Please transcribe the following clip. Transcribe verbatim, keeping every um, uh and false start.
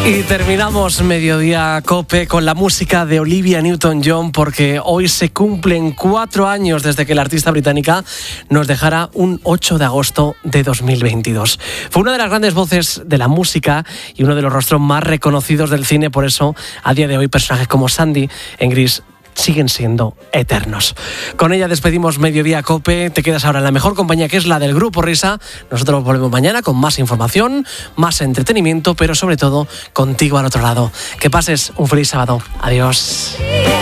Y terminamos Mediodía Cope con la música de Olivia Newton-John, porque hoy se cumplen cuatro años desde que la artista británica nos dejara un ocho de agosto de dos mil veintidós. Fue una de las grandes voces de la música y uno de los rostros más reconocidos del cine, por eso a día de hoy personajes como Sandy en Gris siguen siendo eternos. Con ella despedimos Mediodía Cope. Te quedas ahora en la mejor compañía, que es la del Grupo Risa. Nosotros volvemos mañana con más información, más entretenimiento, pero sobre todo contigo al otro lado. Que pases un feliz sábado. Adiós.